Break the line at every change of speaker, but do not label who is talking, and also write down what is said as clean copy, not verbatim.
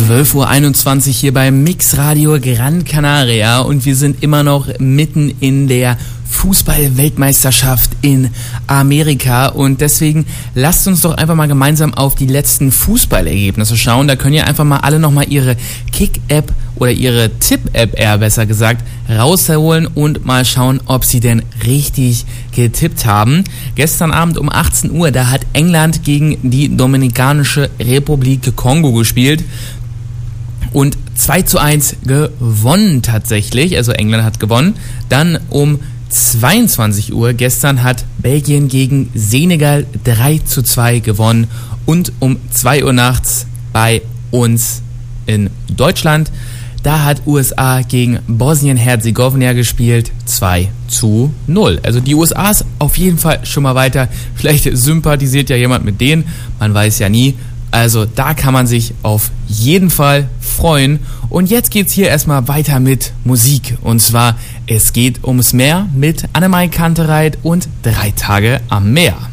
12:21 Uhr hier beim Mixradio Gran Canaria und wir sind immer noch mitten in der Fußball-Weltmeisterschaft in Amerika und deswegen lasst uns doch einfach mal gemeinsam auf die letzten Fußballergebnisse schauen. Da können ja einfach mal alle nochmal ihre Kick-App oder ihre Tipp-App eher besser gesagt rausholen und mal schauen, ob sie denn richtig getippt haben. Gestern Abend um 18 Uhr, da hat England gegen die Dominikanische Republik Kongo gespielt und 2:1 gewonnen tatsächlich, also England hat gewonnen. Dann um 22 Uhr gestern hat Belgien gegen Senegal 3:2 gewonnen und um 2 Uhr nachts bei uns in Deutschland, da hat USA gegen Bosnien-Herzegowina gespielt, 2:0. Also die USA ist auf jeden Fall schon mal weiter. Vielleicht sympathisiert ja jemand mit denen, man weiß ja nie. Also da kann man sich auf jeden Fall freuen. Und jetzt geht's hier erstmal weiter mit Musik. Und zwar, es geht ums Meer mit Annemarie Kantereit und 3 Tage am Meer.